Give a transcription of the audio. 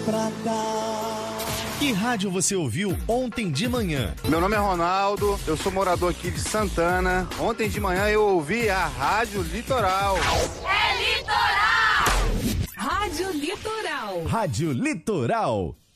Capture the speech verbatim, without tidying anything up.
pra cá. Que rádio você ouviu ontem de manhã? Meu nome é Ronaldo, eu sou morador aqui de Santana. Ontem de manhã eu ouvi a Rádio Litoral. É Litoral! Rádio Litoral. Rádio Litoral.